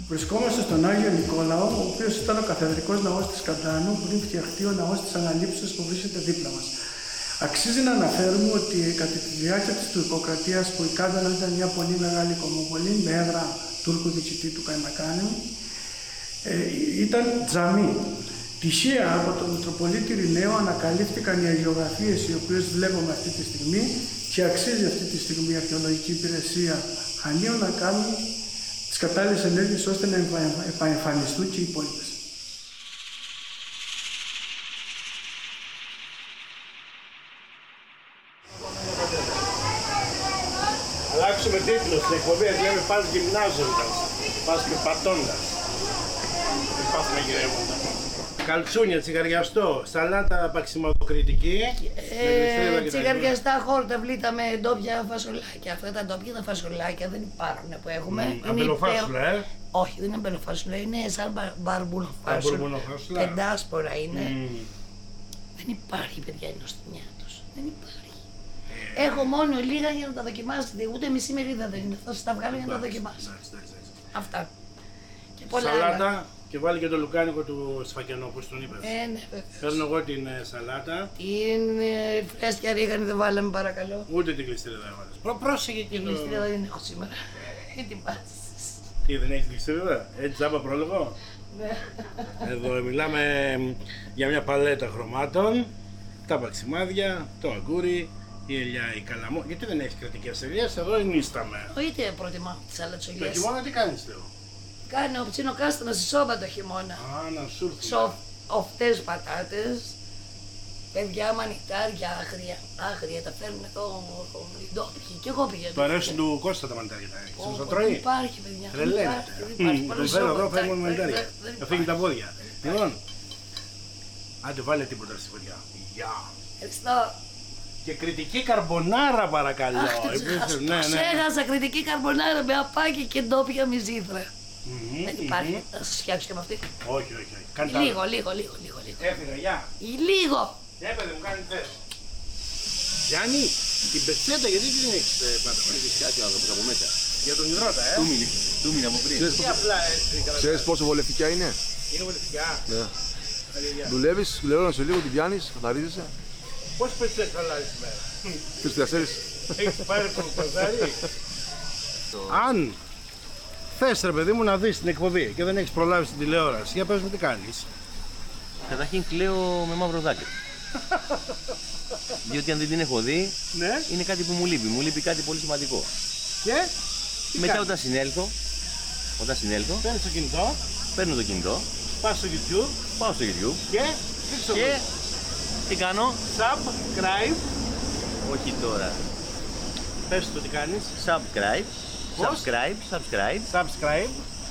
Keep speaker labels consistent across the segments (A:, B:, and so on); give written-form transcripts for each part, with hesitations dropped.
A: Βρισκόμαστε στον Άγιο Νικόλαο, ο οποίος ήταν ο καθεδρικός ναός της Καντάνου πριν φτιαχτεί ο ναός της Αναλήψεως που βρίσκεται δίπλα μας. Αξίζει να αναφέρουμε ότι κατά τη διάρκεια της τουρκοκρατίας, που η Κάντανα ήταν μια πολύ μεγάλη κομμόπολη με έδρα Τούρκου διοικητή του Καϊμακάνιου, ήταν τζαμί. Τυχαία από τον Μητροπολίτη Ειρηναίο ανακαλύφθηκαν οι αγιογραφίες οι οποίες βλέπουμε αυτή τη στιγμή και αξίζει αυτή τη στιγμή η Αρχαιολογική Υπηρεσία Χανίων να κάνουν τις κατάλληλες ενέργειες ώστε να επαεμφανιστούν και οι υπόλοιπες.
B: Αλλάξουμε τίτλο στην εκπομπή, λέμε πας γυμνάζοντας, πας περπατώντας. Δεν πάθουμε γυρεύοντα. Καλτσούνια, τσιγαριαστό, σαλάτα παξιμαδοκριτική.
C: Τσιγαριαστά χόρταβλίτα με ντόπια φασολάκια. Αυτά τα ντόπια τα φασολάκια δεν υπάρχουν που έχουμε.
B: Αμπελοφάσουλα,
C: Όχι, δεν είναι αμπελοφάσουλα, είναι σαν μπαρμπουλοφάσουλα. Πεντάσπορα είναι. Δεν υπάρχει, παιδιά, η νοστιμιά τους. Δεν υπάρχει. Έχω μόνο λίγα για να τα δοκιμάσετε. Ούτε μισή μερίδα δεν είναι. Θα σας τα βγάλω για να τα δοκιμάσετε. Αυτά. Και πολλά
B: σαλάτα
C: άλλα.
B: και βάλει και το λουκάνικο του σφακιανό, όπως τον είπες.
C: Ναι,
B: Παίρνω εγώ την σαλάτα.
C: Την φρέσκια ρίγανη δεν βάλαμε, παρακαλώ.
B: Ούτε την κλειστρίδα έβαλες. Πρόσεχε και
C: Την
B: το...
C: κλειστρίδα δεν έχω σήμερα. Τι πας.
B: Τι, δεν έχεις κλειστρίδα, έτσι τζάμπα πρόλογο.
C: Ναι.
B: Εδώ μιλάμε για μια παλέτα χρωμάτων, τα παξιμάδια, το αγκούρι, η ελιά, η καλαμό. Γιατί δεν έχει κρατικές ελιές, εδώ ενίσταμε.
C: Είτε προτιμάω τις
B: Το
C: αλατσολιές.
B: χειμώνα τι κάνεις, Θεό?
C: Κάνω ψήνω κάστανα στη σόμπα το χειμώνα.
B: Α, να σου έρθει.
C: Οφτές πατάτες, παιδιά μανιτάρια άγρια, τα φέρνουν εδώ οι ντόπιοι. Και εγώ πηγαίνω.
B: Του αρέσουν του Κώστα τα μανιτάρια, ξέρεις να τρώει.
C: Υπάρχει, παιδιά.
B: Τρελαίνεται. Τον φέρω εδώ, φέρνουμε μανιτάρια. Θα φύγει τα πόδια. Λοιπόν, άντε βάλε τίποτα στη φωτιά. Γεια.
C: Ευχαριστώ.
B: Και κριτική καρμπονάρα παρακαλώ.
C: Αχ, το ξέχασα, κριτική καρμπονάρα με απάκι και ντόπια μυζήθρα. Δεν υπάρχει, θα σας φτιάξω και με αυτή.
B: Όχι, όχι, όχι. Κάνε τα άλλα.
C: Λίγο.
B: Έφυγα, γεια.
C: Λίγο.
B: Έπαιδε μου κάνει θες. Γιάννη, την πετσέτα γιατί την έχεις πάντα?
D: Έχεις κάτι άνθρωπος από μέσα.
B: Για τον υδρότα,
D: Τούμιλι από πριν.
B: Τι απλά έτσι.
E: Ξέρεις πόσο βολευτικά είναι?
B: Είναι βολευτικά.
E: Ναι.
B: Αλήθεια.
E: Δουλεύεις, λέω σε λίγο, την πιάνεις, καθαρίζεσαι.
B: Πώς πετσέτες θα αλλάζεις σήμερα?
E: 3-4.
B: Έχεις πάρει το παζάρι? Αν θες ρε παιδί μου να δεις την εκπομπή και δεν έχεις προλάβει στην τηλεόραση, για πες μου τι κάνεις.
D: Καταρχήν κλαίω με μαύρο δάκρυ. Διότι αν δεν την έχω δει,
B: Ναι.
D: είναι κάτι που μου λείπει. Μου λείπει κάτι πολύ σημαντικό.
B: Και τι
D: Μετά
B: κάνεις?
D: όταν συνέλθω,
B: Παίρνεις το κινητό,
D: παίρνω το κινητό,
B: πας στο YouTube
D: πάω στο YouTube
B: και δείξω
D: και τι κάνω?
B: subscribe.
D: Όχι τώρα.
B: Πες το τι κάνεις.
D: Subscribe.
B: Πώς? Subscribe.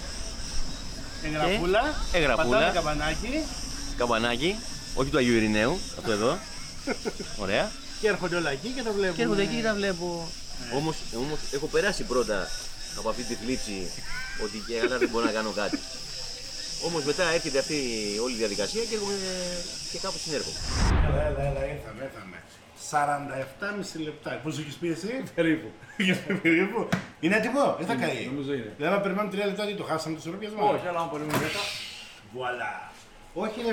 B: Εγγραφούλα.
D: εγγραφούλα.
B: Πατάμε καμπανάκι.
D: Καμπανάκι. Όχι του Αγίου Ειρηναίου. Αυτό εδώ. Ωραία.
B: Και έρχονται όλα εκεί και τα βλέπουμε.
D: Και έρχονται εκεί και τα βλέπω. Όμως έχω περάσει πρώτα από αυτή τη θλίψη ότι και καλά δεν μπορώ να κάνω κάτι. Όμως μετά έρχεται αυτή όλη η διαδικασία και έρχομαι και κάπου συνέρχομαι.
B: Έλα, ήρθαμε. 47,5 λεπτά. Πώς έχεις πει εσύ? Περίπου. Είναι έτοιμο, δεν θα καεί.
E: Νομίζω είναι.
B: Δηλαδή, αν περιμένουμε 3 λεπτά, τι το χάσαμε το σιροπιασμό?
E: Όχι, αλλά αν πολύ μετά.
B: Βουαλά. Όχι, ρε